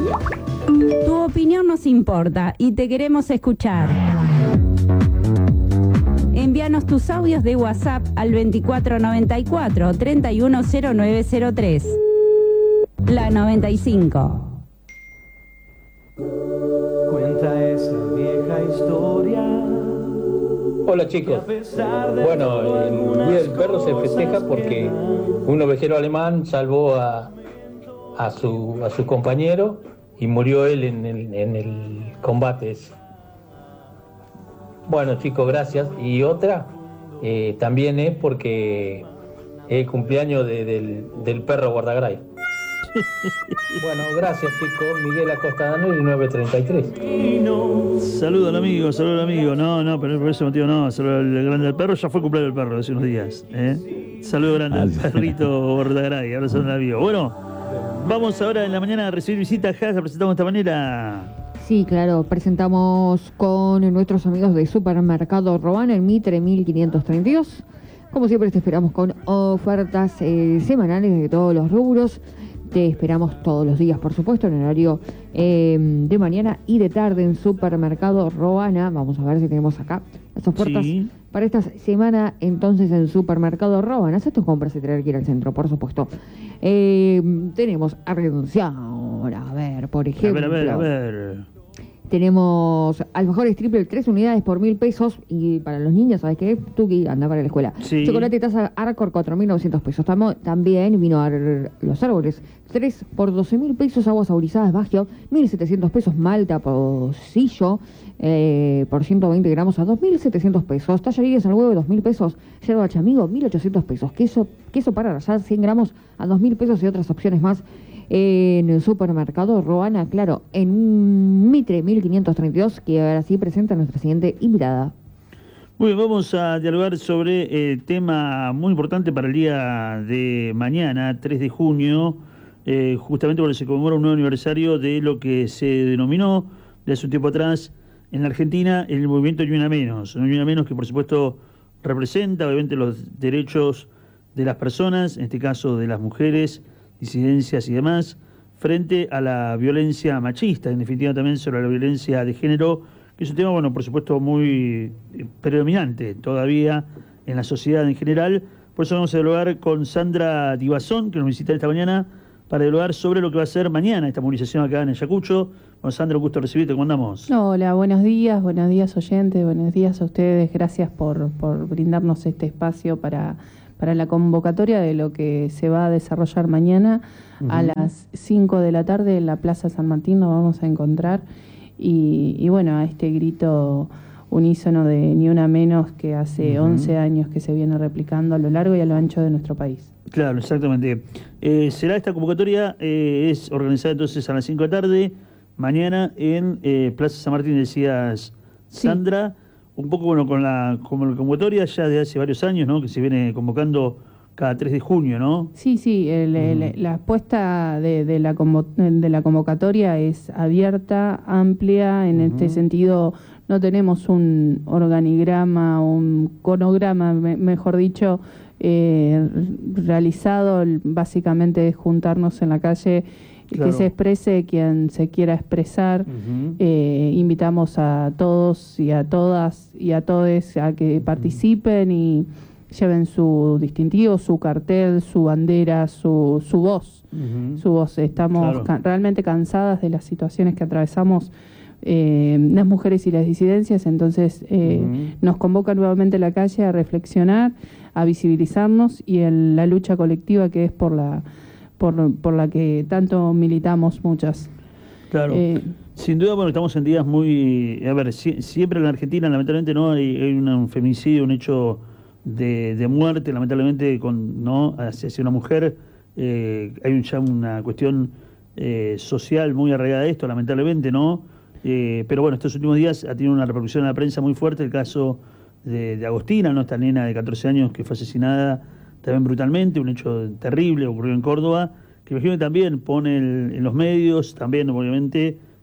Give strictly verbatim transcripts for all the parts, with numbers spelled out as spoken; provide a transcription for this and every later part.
Tu opinión nos importa y te queremos escuchar. Envíanos tus audios de WhatsApp al veinticuatro noventa y cuatro, treinta y uno cero nueve cero tres. La noventa y cinco. Cuenta esa vieja historia. Hola chicos, bueno, el Día del Perro se festeja porque un ovejero alemán salvó a, a, su, a su compañero y murió él en el, en el combate ese. Bueno chicos, gracias. Y otra, eh, también es porque es el cumpleaños de, del, del perro guardagray. Bueno, gracias chicos. Miguel Acosta Daneri, nueve treinta y tres. Saludo al amigo, saludo al amigo. No, no, pero por ese motivo no. Saludo al grande del perro. Ya fue cumpleaños del perro hace unos días. ¿eh? Saludo grande al perrito Bordagray. Ahora son el amigo. Bueno, vamos ahora en la mañana a recibir visitas. Ja, la presentamos de esta manera. Sí, claro. Presentamos con nuestros amigos de Supermercado Roana en Mitre mil quinientos treinta y dos. Como siempre, te esperamos con ofertas eh, semanales de todos los rubros. Te esperamos todos los días, por supuesto, en horario eh, de mañana y de tarde en Supermercado Roana. Vamos a ver si tenemos acá las ofertas sí. para esta semana. Entonces, en Supermercado Roana, haz tus compras y tener que ir al centro, por supuesto. Eh, tenemos a reducción. A ver, por ejemplo. A ver, a ver, a ver. Tenemos alfajores triple, tres unidades por mil pesos. Y para los niños, ¿sabes qué? Tuki, anda para la escuela. Sí. Chocolate taza Arcor, cuatro mil novecientos pesos. Tamo, también vino a los árboles. tres por doce mil pesos. Aguas saborizadas Bagio, mil setecientos pesos. Malta Pocillo, eh, por ciento veinte gramos a dos mil setecientos pesos. Tallarines al huevo, dos mil pesos. Yerba chamigo, mil ochocientos pesos. Queso, queso para rallar, cien gramos a dos mil pesos y otras opciones más. En el Supermercado Roana, claro, en Mitre mil quinientos treinta y dos, que ahora sí presenta nuestra siguiente invitada. Muy bien, vamos a dialogar sobre el eh, tema muy importante para el día de mañana, tres de junio, eh, justamente porque se conmemora un nuevo aniversario de lo que se denominó de hace un tiempo atrás en la Argentina el movimiento Ni Una Menos. Ni Una Menos que por supuesto representa obviamente los derechos de las personas, en este caso de las mujeres, disidencias y demás, frente a la violencia machista, en definitiva también sobre la violencia de género, que es un tema, bueno, por supuesto muy predominante todavía en la sociedad en general. Por eso vamos a dialogar con Sandra Divazón, que nos visita esta mañana, para dialogar sobre lo que va a ser mañana esta movilización acá en Ayacucho. Bueno, Sandra, un gusto recibirte, ¿cómo andamos? Hola, buenos días, buenos días oyentes, buenos días a ustedes, gracias por, por brindarnos este espacio para... para la convocatoria de lo que se va a desarrollar mañana. Uh-huh. A las cinco de la tarde en la Plaza San Martín nos vamos a encontrar y, y bueno, a este grito unísono de Ni Una Menos que hace uh-huh. once años que se viene replicando a lo largo y a lo ancho de nuestro país. Claro, exactamente. Eh, será esta convocatoria, eh, es organizada entonces a las cinco de la tarde, mañana en eh, Plaza San Martín, decías, Sandra. Sí. Un poco, bueno, con la, con la convocatoria ya de hace varios años, ¿no? Que se viene convocando cada tres de junio, ¿no? Sí, sí, el, el, mm. la apuesta de, de, la convo, de la convocatoria es abierta, amplia, en uh-huh. este sentido no tenemos un organigrama, un cronograma, me, mejor dicho, eh, realizado, básicamente es juntarnos en la calle. Claro. Que se exprese quien se quiera expresar. Uh-huh. eh, invitamos a todos y a todas y a todes a que participen y lleven su distintivo, su cartel, su bandera, su, su voz. Uh-huh. Su voz. Estamos claro. ca- realmente cansadas de las situaciones que atravesamos eh, las mujeres y las disidencias, entonces eh, uh-huh. nos convoca nuevamente a la calle a reflexionar, a visibilizarnos y en la lucha colectiva que es por la Por, por la que tanto militamos muchas. Claro. Eh, Sin duda, bueno, estamos en días muy... A ver, si, siempre en la Argentina, lamentablemente, no hay, hay un femicidio, un hecho de, de muerte, lamentablemente, con no hacia, hacia una mujer. Eh, hay un, ya una cuestión eh, social muy arraigada de esto, lamentablemente, ¿no? Eh, pero bueno, estos últimos días ha tenido una repercusión en la prensa muy fuerte el caso de, de Agostina, ¿no? Esta nena de catorce años que fue asesinada también brutalmente, un hecho terrible, ocurrió en Córdoba, que imagino que también pone el, en los medios, también obviamente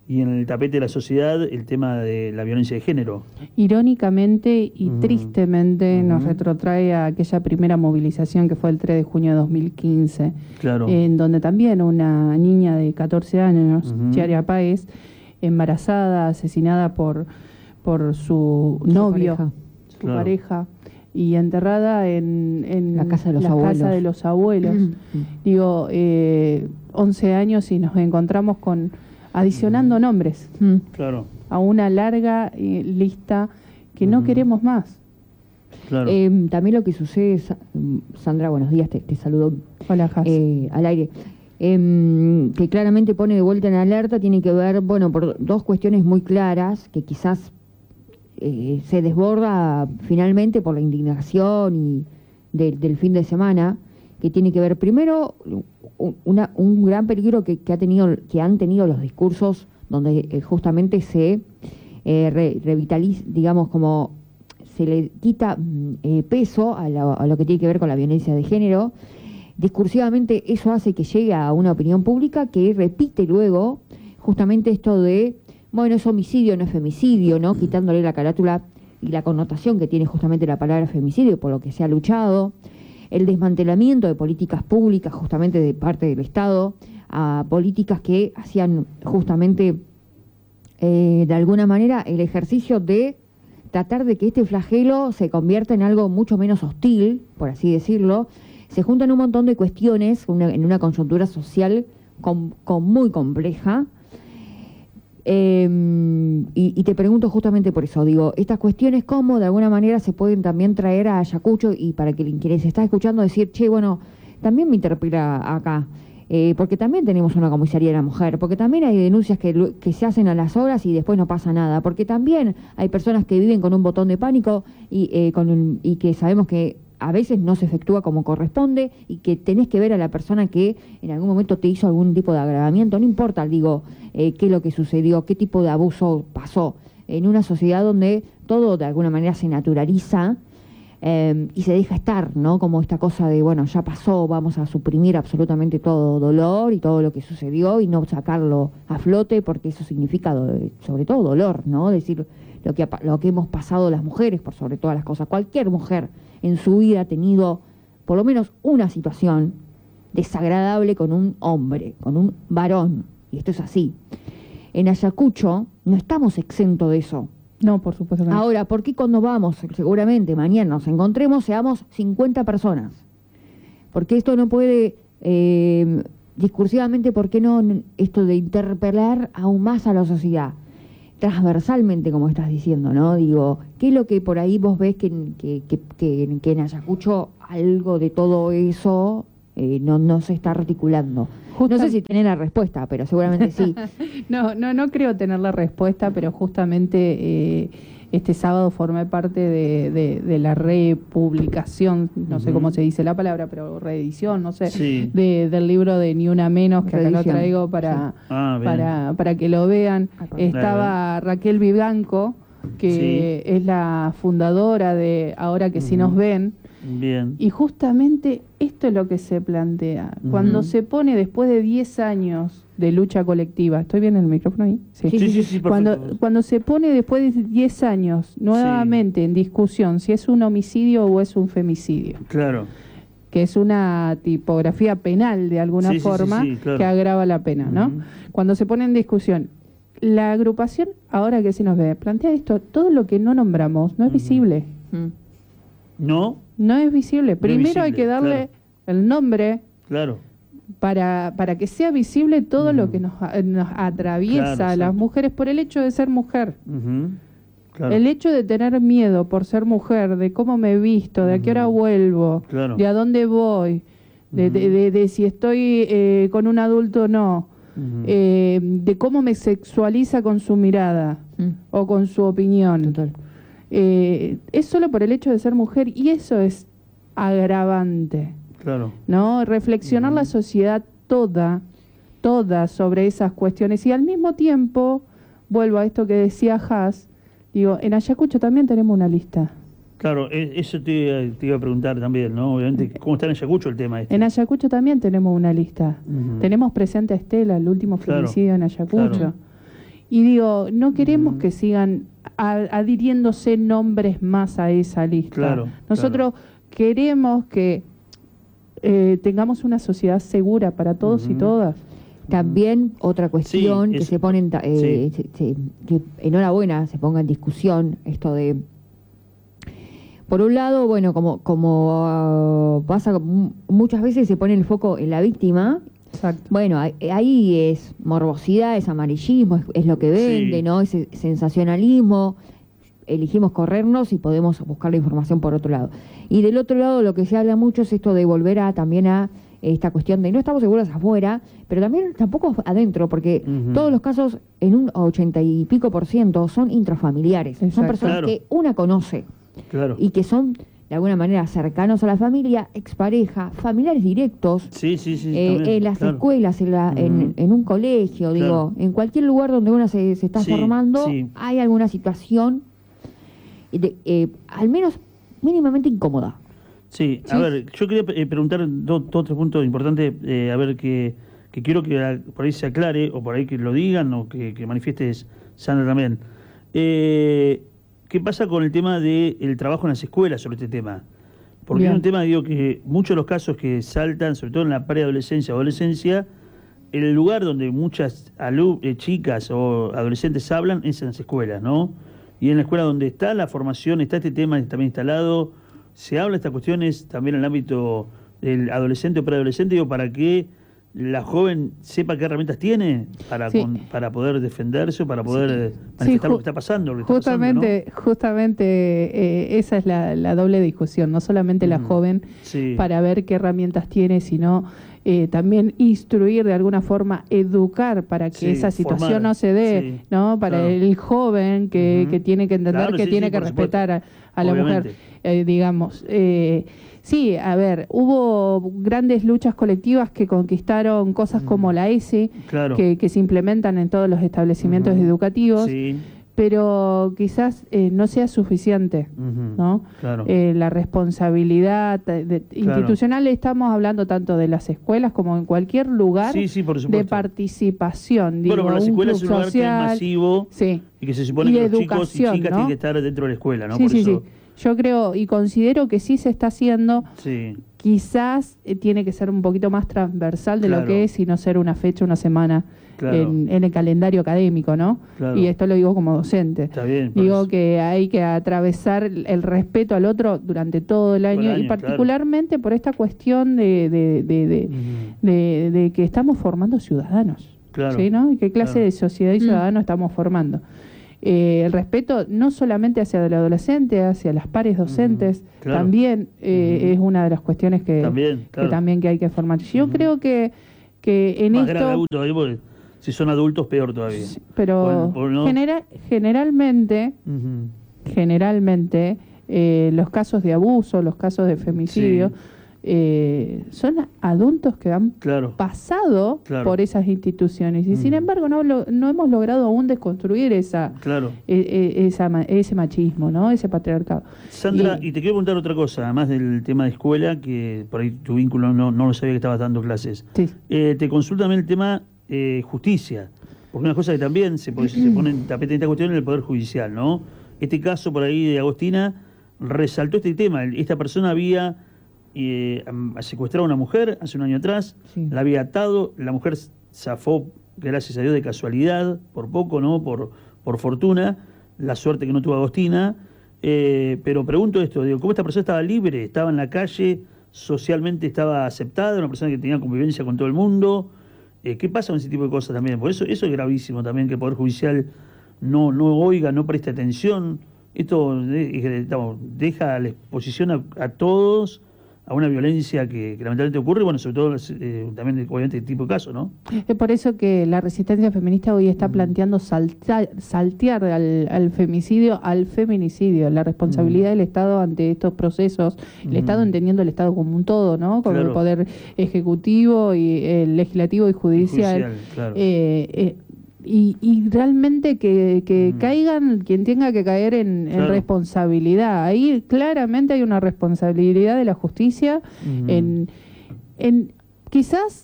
y en el tapete de la sociedad el tema de la violencia de género. Irónicamente y Ujú. tristemente Ujú. nos retrotrae a aquella primera movilización que fue el tres de junio de dos mil quince, Claro. en donde también una niña de catorce años, Ujú. Chiara Páez, embarazada, asesinada por, por su novio, pareja. su Claro. pareja, y enterrada en, en La casa de los la abuelos. casa de los abuelos. Digo, eh, once años y nos encontramos con adicionando nombres Mm. Claro, a una larga eh, lista que no Ujú. queremos más. claro. Eh, también lo que sucede, Sa- Sandra, buenos días, te, te saludo Hola, Jas. eh, al aire, Em, que claramente pone de vuelta en alerta, tiene que ver, bueno, por dos cuestiones muy claras, que quizás eh, se desborda finalmente por la indignación y de- del fin de semana, que tiene que ver primero un, una- un gran peligro que, que ha tenido, que han tenido los discursos donde eh, justamente se eh, re- revitaliza, digamos, como se le quita mm, eh, peso a lo, a lo que tiene que ver con la violencia de género. Discursivamente eso hace que llegue a una opinión pública que repite luego justamente esto de, bueno, es homicidio, no es femicidio, ¿no? Quitándole la carátula y la connotación que tiene justamente la palabra femicidio, por lo que se ha luchado, el desmantelamiento de políticas públicas justamente de parte del Estado, a políticas que hacían justamente eh, de alguna manera el ejercicio de tratar de que este flagelo se convierta en algo mucho menos hostil, por así decirlo. Se juntan un montón de cuestiones una, en una coyuntura social con, con muy compleja. Eh, y, y te pregunto justamente por eso, digo, estas cuestiones cómo de alguna manera se pueden también traer a Ayacucho y para que quien se está escuchando decir, che, bueno, también me interpela acá, eh, porque también tenemos una comisaría de la mujer, porque también hay denuncias que, que se hacen a las horas y después no pasa nada, porque también hay personas que viven con un botón de pánico y, eh, con un, y que sabemos que a veces no se efectúa como corresponde y que tenés que ver a la persona que en algún momento te hizo algún tipo de agravamiento, no importa, digo, eh, qué es lo que sucedió, qué tipo de abuso pasó, en una sociedad donde todo de alguna manera se naturaliza eh, y se deja estar, ¿no? Como esta cosa de, bueno, ya pasó, vamos a suprimir absolutamente todo dolor y todo lo que sucedió y no sacarlo a flote porque eso significa do- sobre todo dolor, ¿no? Decir lo que, ha pa- lo que hemos pasado las mujeres por sobre todas las cosas, cualquier mujer en su vida ha tenido por lo menos una situación desagradable con un hombre, con un varón, y esto es así. En Ayacucho no estamos exentos de eso. No, por supuesto que no. Ahora, ¿por qué cuando vamos, seguramente mañana nos encontremos, seamos cincuenta personas? Porque esto no puede, eh, discursivamente, ¿por qué no esto de interpelar aún más a la sociedad? Transversalmente, como estás diciendo, ¿no? Digo, ¿qué es lo que por ahí vos ves que, que, que, que, que en Ayacucho algo de todo eso eh, no, no se está articulando? Justa- No sé si tenés la respuesta, pero seguramente sí. No, no, no creo tener la respuesta, pero justamente eh, este sábado formé parte de, de, de la republicación, no sé Ujú. cómo se dice la palabra, pero reedición, no sé, Sí. de, del libro de Ni Una Menos, que acá lo Reedición, traigo para, sí. Ah, bien. para, para que lo vean. Ah, perdón. Estaba Raquel Vivanco, que es la fundadora de Ahora que sí nos Ujú. ven. Bien. Y justamente esto es lo que se plantea. Ujú. Cuando se pone después de diez años de lucha colectiva, ¿estoy bien en el micrófono ahí? Sí, Sí, sí, sí, perfecto. Cuando, cuando se pone después de diez años nuevamente en discusión si es un homicidio o es un femicidio, Claro. que es una tipografía penal de alguna Sí, sí, sí, forma sí, claro. que agrava la pena, ¿no? Ujú. Cuando se pone en discusión, la agrupación, ahora que sí nos ve, plantea esto, todo lo que no nombramos no es Ujú. visible. Mm. No, No es visible. Primero hay visible, que darle claro. el nombre claro. para, para que sea visible todo Ujú. lo que nos, a- nos atraviesa Claro, a las exacto. mujeres por el hecho de ser mujer. Ujú. Claro. El hecho de tener miedo por ser mujer, de cómo me visto, de a qué hora Ujú. vuelvo, Claro. de a dónde voy, de, Ujú. de, de- de si estoy eh, con un adulto o no, Ujú. eh, de cómo me sexualiza con su mirada Mm. o con su opinión. Total. Eh, es solo por el hecho de ser mujer y eso es agravante, Claro. ¿no? Reflexionar la sociedad toda, toda sobre esas cuestiones y al mismo tiempo, vuelvo a esto que decía Haas, digo, en Ayacucho también tenemos una lista. Claro, e- eso te, iba- te iba a preguntar también, ¿no? Obviamente, ¿cómo está en Ayacucho el tema este? En Ayacucho también tenemos una lista. Ujú. Tenemos presente a Estela, el último Claro, femicidio en Ayacucho. claro. Y digo, no queremos Mm. que sigan a- adhiriéndose nombres más a esa lista. Claro, Nosotros queremos que eh, tengamos una sociedad segura para todos y Ujú. todas. También otra cuestión Sí, que es- se pone en ta- eh, sí. se- se- que enhorabuena se ponga en discusión esto de, por un lado, bueno, como como ah, pasa mu- muchas veces se pone el foco en la víctima. Exacto. Bueno, ahí- ahí es morbosidad, es amarillismo, es, es lo que vende, Sí. ¿no? Es sensacionalismo. Elegimos corrernos y podemos buscar la información por otro lado. Y del otro lado lo que se habla mucho es esto de volver a también a esta cuestión de no estamos seguros afuera, pero también tampoco adentro, porque Ujú. todos los casos en un ochenta y pico por ciento son intrafamiliares. Son Exacto. personas Claro. que una conoce Claro. y que son de alguna manera cercanos a la familia, expareja, familiares directos. Sí, sí, sí. Eh, también, en las claro. escuelas, en, la- en, Ujú. en un colegio, digo, Claro. en cualquier lugar donde uno se, se está Sí, formando, sí. hay alguna situación, de, eh, al menos mínimamente incómoda. Sí, a Sí. ver, yo quería eh, preguntar dos o tres puntos importantes, eh, a ver, que, que quiero que ah, por ahí se aclare, o por ahí que lo digan, o que, que manifiestes, Sandra, también. Eh, ¿Qué pasa con el tema del trabajo en las escuelas sobre este tema? Porque Bien. es un tema, digo, que muchos de los casos que saltan, sobre todo en la preadolescencia o adolescencia, el lugar donde muchas alu- eh, chicas o adolescentes hablan es en las escuelas, ¿no? Y en la escuela donde está la formación, está este tema también instalado, se habla de estas cuestiones también en el ámbito del adolescente o preadolescente, digo, para que la joven sepa qué herramientas tiene para, Sí. con- para poder defenderse o para poder eh, Sí, manifestar ju- lo que está pasando. Lo que está Justamente, justamente eh, esa es la, la doble discusión, no solamente la Ujú. joven Sí. para ver qué herramientas tiene, sino eh, también instruir de alguna forma, educar para que Sí, esa situación formar, no se dé, sí, ¿no? Para claro. el joven que, Ujú. que tiene que entender Claro, que sí, tiene sí, que por supuesto. respetar a, a la Obviamente. mujer, eh, digamos. Eh, sí, a ver, hubo grandes luchas colectivas que conquistaron cosas como la ESI, Claro. que, que se implementan en todos los establecimientos Ujú. educativos, Sí. pero quizás eh, no sea suficiente, Ujú. ¿no? Claro. Eh, la responsabilidad de- de- institucional, estamos hablando tanto de las escuelas como en cualquier lugar Sí, sí, por de supuesto. participación. Digo, Bueno, pero las un escuelas es club un lugar que es social. masivo Sí. y que se supone Y que los chicos y educación, chicas ¿no? tienen que estar dentro de la escuela, ¿no? Sí, Por sí, eso, sí. Yo creo y considero que sí se está haciendo. sí. Quizás eh, tiene que ser un poquito más transversal de Claro. lo que es y no ser una fecha, una semana Claro. en, en el calendario académico, ¿no? Claro. Y esto lo digo como docente. Está bien. por Digo eso. que hay que atravesar el el respeto al otro durante todo el año, el año, y particularmente por esta cuestión de, de, de, de, Ujú. de- de que estamos formando ciudadanos. Claro. ¿Sí, no? ¿Y qué clase Claro. de sociedad y Mm. ciudadano estamos formando? Eh, el respeto no solamente hacia el adolescente, hacia las pares docentes, claro. también eh, Ujú. es una de las cuestiones que También, que claro. también que hay que formar. Yo Ujú. creo que, que en Más esto... grave aún todavía, porque si son adultos, peor todavía. Sí, pero Bueno, por no- genera- generalmente, Ujú. generalmente eh, los casos de abuso, los casos de femicidio, Sí. eh, son adultos que han Claro. pasado Claro. por esas instituciones y sin Mm. embargo no, lo- no hemos logrado aún desconstruir esa, Claro. e- e- esa ma- ese machismo, ¿no? Ese patriarcado. Sandra, Y- y, te quiero preguntar otra cosa, además del tema de escuela, que por ahí tu vínculo no, no lo sabía que estabas dando clases. Sí. Eh, te consulto también el tema eh, justicia, porque una cosa que también se, pone- se pone en tapete en esta cuestión en el Poder Judicial, ¿no? Este caso por ahí de Agostina resaltó este tema. Esta persona había eh, am- secuestrado a una mujer hace un año atrás, Sí. la había atado, la mujer zafó, gracias a Dios, de casualidad, por poco, ¿no? Por, por fortuna, la suerte que no tuvo Agostina. Eh, pero pregunto esto, digo, ¿cómo esta persona estaba libre? ¿Estaba en la calle? ¿Socialmente estaba aceptada? ¿Una persona que tenía convivencia con todo el mundo? Eh, ¿Qué pasa con ese tipo de cosas también? Por eso eso es gravísimo también, que el Poder Judicial no, no oiga, no preste atención. Esto eh, estamos, deja a la exposición a, a todos a una violencia que, que lamentablemente ocurre, bueno, sobre todo eh, también obviamente este tipo de casos, ¿no? Es por eso que la resistencia feminista hoy está planteando saltar, saltear al, al femicidio, al feminicidio, la responsabilidad del Estado ante estos procesos, el Mm. Estado entendiendo el Estado como un todo, ¿no? Como Claro. el poder ejecutivo y el legislativo y judicial. Judicial, claro. Eh, eh, y, y realmente que, que Mm. caigan quien tenga que caer en, en Claro. responsabilidad. Ahí claramente hay una responsabilidad de la justicia Mm. en, en quizás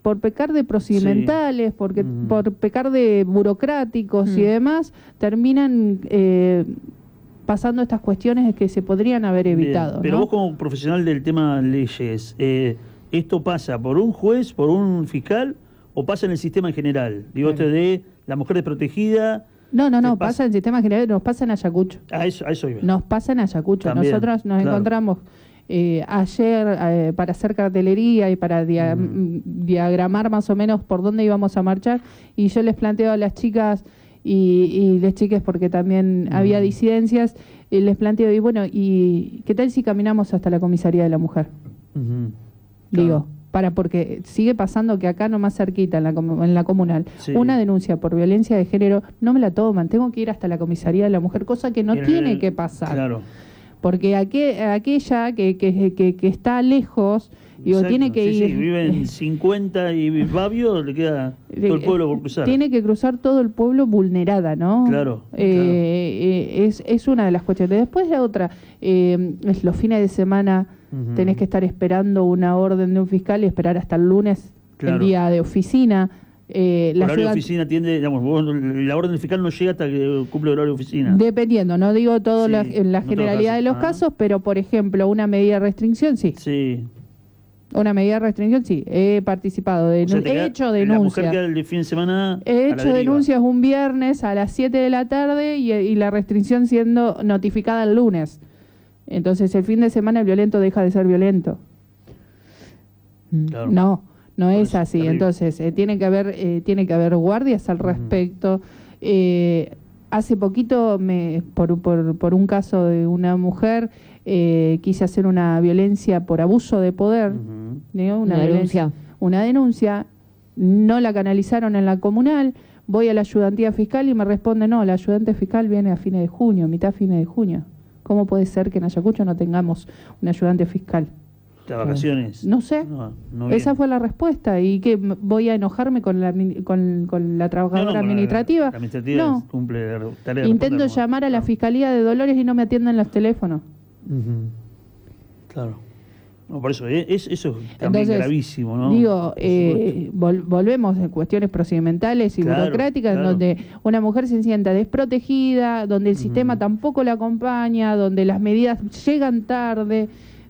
por pecar de procedimentales, Sí. porque Mm. por pecar de burocráticos Mm. y demás, terminan eh, pasando estas cuestiones que se podrían haber evitado. Bien, pero ¿no? vos como profesional del tema leyes, eh, ¿esto pasa por un juez, por un fiscal o pasa en el sistema en general? Digo, esto de la mujer desprotegida. No, no, no, ¿Qué pasa? pasa en el sistema general, nos pasa en Ayacucho. A eso, a eso iba. Nos pasa en Ayacucho. También, Nosotros nos claro. encontramos eh, ayer eh, para hacer cartelería y para dia- Mm. diagramar más o menos por dónde íbamos a marchar, y yo les planteo a las chicas y, y las chicas, porque también Mm. había disidencias, y les planteo, y bueno, ¿y qué tal si caminamos hasta la comisaría de la mujer? Ujú. Digo, Claro. para porque sigue pasando que acá nomás cerquita, en la, com- en la comunal, Sí. una denuncia por violencia de género, no me la toman, tengo que ir hasta la comisaría de la mujer, cosa que no En el- tiene que pasar. Claro. Porque aquel, aquella que, que, que, que está lejos, digo, Exacto. tiene que Sí, ir... sí, viven cincuenta y Babio, le queda todo el pueblo por cruzar. Tiene que cruzar todo el pueblo vulnerada, ¿no? Claro, Eh, eh, es, es una de las cuestiones. Después la otra, eh, es los fines de semana Ujú. tenés que estar esperando una orden de un fiscal y esperar hasta el lunes, Claro. el día de oficina. Eh, la horario de ciudad- oficina tiende, digamos, vos, la orden fiscal no llega hasta que cumple el horario de oficina. Dependiendo, no digo todo Sí, la, en la no todos generalidad los de los casos. Ah. casos, pero por ejemplo, una medida de restricción, sí. Sí. Una medida de restricción, sí. He participado, de O sea, he te queda- hecho La mujer denuncias. queda el fin de semana. He a la hecho deriva. denuncias un viernes a las siete de la tarde y, y la restricción siendo notificada el lunes. Entonces el fin de semana el violento deja de ser violento. Claro. No, no Por es eso, así. terrible. Entonces eh, tiene que haber eh, tiene que haber guardias al respecto. Eh, hace poquito, me, por, por, por un caso de una mujer, eh, quise hacer una violencia por abuso de poder. Ujú. ¿no? Una violencia- denuncia. Una denuncia. No la canalizaron en la comunal. Voy a la ayudantía fiscal y me responde, no, la ayudante fiscal viene a fines de junio, mitad fines de junio. ¿Cómo puede ser que en Ayacucho no tengamos un ayudante fiscal? ¿De vacaciones? No sé. No, no Esa viene. fue la respuesta. ¿Y qué? m- ¿Voy a enojarme con la, admi- con, con la No, trabajadora no, con la- administrativa? La, administrativa No. cumple la tarea de Intento responder, ¿no? llamar a la Claro. Fiscalía de Dolores y no me atienden los teléfonos. Ujú. Claro. No, por eso, eh, es, eso es también Entonces, gravísimo, ¿no? digo, Por eh, vol- volvemos a cuestiones procedimentales y Claro, burocráticas, claro. donde una mujer se sienta desprotegida, donde el Ujú. sistema tampoco la acompaña, donde las medidas llegan tarde.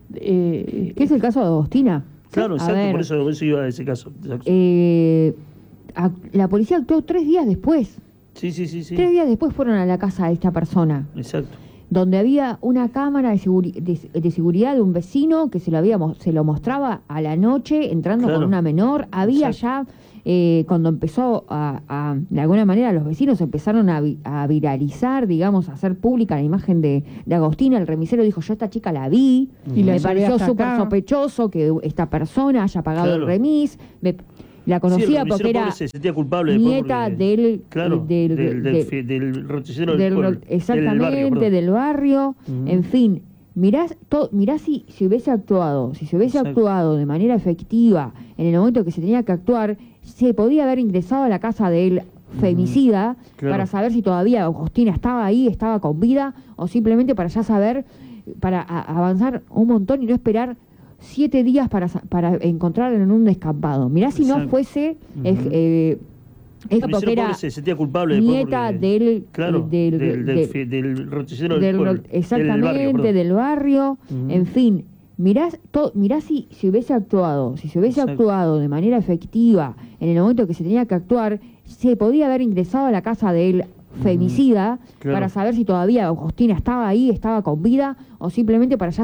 Eh, ¿Qué es el caso de Agostina? Claro, A exacto, ver, por eso, por eso iba a ese caso. Exacto. eh, ac- la policía actuó tres días después. sí, sí, sí, sí. Tres días después fueron a la casa de esta persona, Exacto. donde había una cámara de, seguri- de- de seguridad de un vecino que se lo había mo- se lo mostraba a la noche entrando Claro. con una menor. Había Exacto. ya, eh, cuando empezó a, a- de alguna manera los vecinos empezaron a, vi- a viralizar, digamos, a hacer pública la imagen de, de Agostina. El remisero dijo, yo esta chica la vi, Y la me llevé pareció hasta súper acá. sospechoso que esta persona haya pagado Claro. el remis. Me- la Sí, conocía el porque remisero era pobre se sentía culpable después nieta porque- del, Claro, eh, del, del, del, del- fi- del roticero del, del pueblo, ro- exactamente, del barrio, perdón. del barrio, Ujú. en fin. Mirá, to- mirá si, si hubiese actuado, si se hubiese Exacto. actuado de manera efectiva en el momento que se tenía que actuar, se podía haber ingresado a la casa del femicida Claro. para saber si todavía Agostina estaba ahí, estaba con vida, o simplemente para ya saber, para a- avanzar un montón y no esperar siete días para, sa- para encontrarlo en un descampado. Mirá si no Exacto. fuese... Ujú. eh, eh, El es remisero porque era pobre se sentía culpable después nieta porque- del, Claro, eh, del, del, del, del- fi- del roticero del, del pueblo. ro- exactamente, del barrio, perdón. del barrio, Ujú. en fin. Mirá, to- mirá si, si hubiese actuado, si se hubiese Exacto. actuado de manera efectiva en el momento que se tenía que actuar, se podía haber ingresado a la casa del femicida Claro. para saber si todavía Agostina estaba ahí, estaba con vida, o simplemente para ya